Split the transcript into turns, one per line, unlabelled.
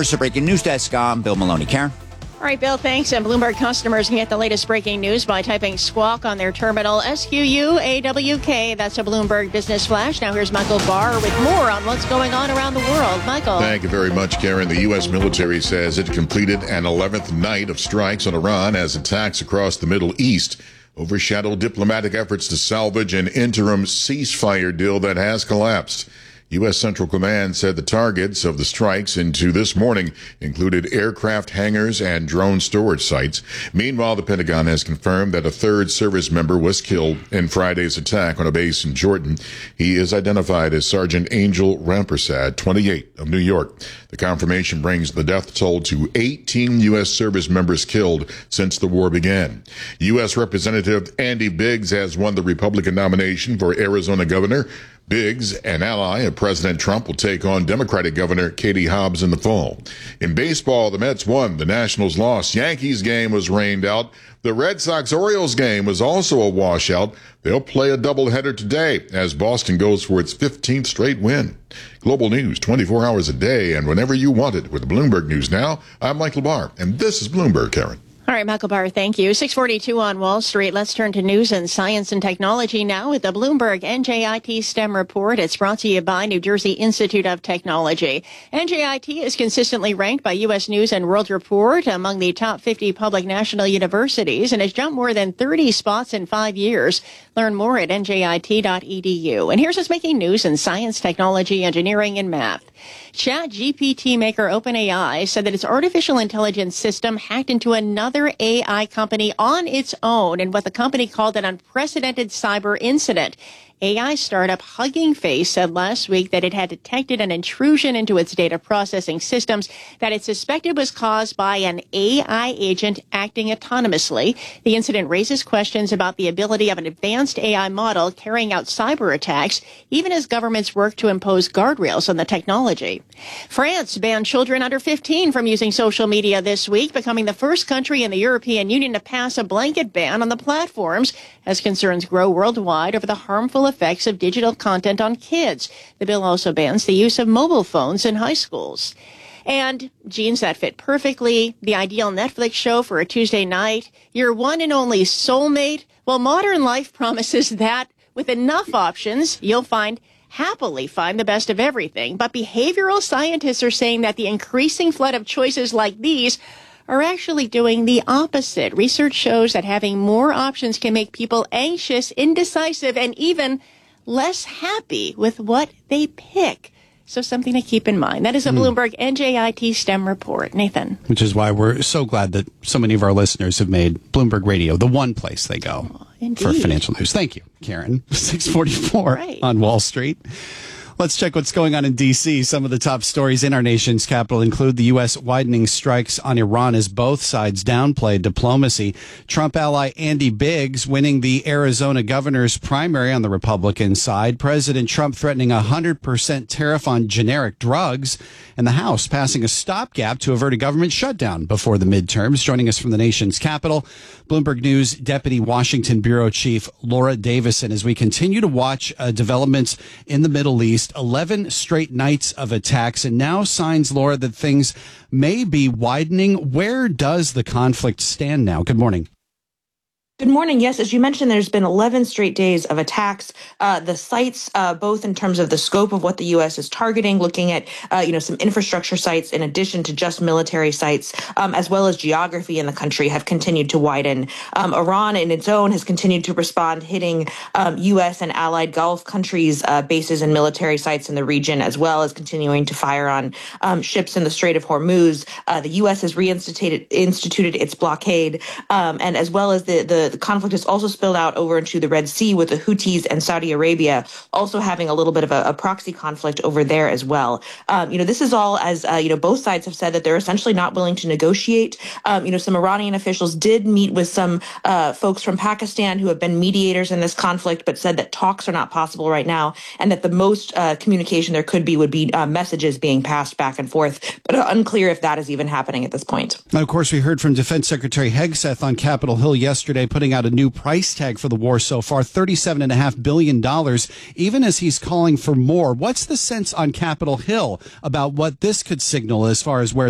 First, the breaking news desk. Bill Maloney. Karen?
All right, Bill, thanks. And Bloomberg customers can get the latest breaking news by typing Squawk on their terminal, SQUAWK. That's a Bloomberg Business Flash. Now here's Michael Barr with more on what's going on around the world. Michael.
Thank you very much, Karen. The U.S. military says it completed an 11th night of strikes on Iran as attacks across the Middle East overshadowed diplomatic efforts to salvage an interim ceasefire deal that has collapsed. U.S. Central Command said the targets of the strikes into this morning included aircraft hangars and drone storage sites. Meanwhile, the Pentagon has confirmed that a third service member was killed in Friday's attack on a base in Jordan. He is identified as Sergeant Angel Rampersad, 28, of New York. The confirmation brings the death toll to 18 U.S. service members killed since the war began. U.S. Representative Andy Biggs has won the Republican nomination for Arizona governor. Biggs, an ally of President Trump, will take on Democratic Governor Katie Hobbs in the fall. In baseball, the Mets won. The Nationals lost. Yankees game was rained out. The Red Sox-Orioles game was also a washout. They'll play a doubleheader today as Boston goes for its 15th straight win. Global news 24 hours a day and whenever you want it with Bloomberg News Now. I'm Michael Barr, and this is Bloomberg, Karen.
All right, Michael Barr, thank you. 642 on Wall Street. Let's turn to news and science and technology now with the Bloomberg NJIT STEM report. It's brought to you by New Jersey Institute of Technology. NJIT is consistently ranked by U.S. News and World Report among the top 50 public national universities and has jumped more than 30 spots in 5 years. Learn more at njit.edu. And here's what's making news in science, technology, engineering, and math. ChatGPT maker OpenAI said that its artificial intelligence system hacked into another AI company on its own in what the company called an unprecedented cyber incident. AI startup Hugging Face said last week that it had detected an intrusion into its data processing systems that it suspected was caused by an AI agent acting autonomously. The incident raises questions about the ability of an advanced AI model carrying out cyber attacks, even as governments work to impose guardrails on the technology. France banned children under 15 from using social media this week, becoming the first country in the European Union to pass a blanket ban on the platforms as concerns grow worldwide over the harmful effects of digital content on kids. The bill also bans the use of mobile phones in high schools. And jeans that fit perfectly, the ideal Netflix show for a Tuesday night, your one and only soulmate. Well, modern life promises that with enough options, you'll happily find the best of everything. But behavioral scientists are saying that the increasing flood of choices like these are actually doing the opposite. Research shows that having more options can make people anxious, indecisive, and even less happy with what they pick. So something to keep in mind. That is a Bloomberg NJIT STEM report. Nathan.
Which is why we're so glad that so many of our listeners have made Bloomberg Radio the one place they go for financial news. Thank you, Karen. 644 on Wall Street. Let's check what's going on in D.C. Some of the top stories in our nation's capital include the U.S. widening strikes on Iran as both sides downplay diplomacy. Trump ally Andy Biggs winning the Arizona governor's primary on the Republican side. President Trump threatening a 100% tariff on generic drugs. And the House passing a stopgap to avert a government shutdown before the midterms. Joining us from the nation's capital, Bloomberg News Deputy Washington Bureau Chief Laura Davison, as we continue to watch developments in the Middle East. 11 straight nights of attacks, and now signs, Laura, that things may be widening. Where does the conflict stand now? Good morning.
Good morning. Yes, as you mentioned, there's been 11 straight days of attacks. The sites, both in terms of the scope of what the U.S. is targeting, looking at, some infrastructure sites in addition to just military sites, as well as geography in the country, have continued to widen. Iran, in its own, has continued to respond, hitting U.S. and allied Gulf countries' bases and military sites in the region, as well as continuing to fire on ships in the Strait of Hormuz. The U.S. has instituted its blockade, and as well as the conflict has also spilled out over into the Red Sea with the Houthis and Saudi Arabia also having a little bit of a proxy conflict over there as well. This is all as, both sides have said that they're essentially not willing to negotiate. Some Iranian officials did meet with some folks from Pakistan who have been mediators in this conflict, but said that talks are not possible right now and that the most communication there could be would be messages being passed back and forth, but unclear if that is even happening at this point.
Now, of course, we heard from Defense Secretary Hegseth on Capitol Hill yesterday, putting out a new price tag for the war so far, $37.5 billion, even as he's calling for more. What's the sense on Capitol Hill about what this could signal as far as where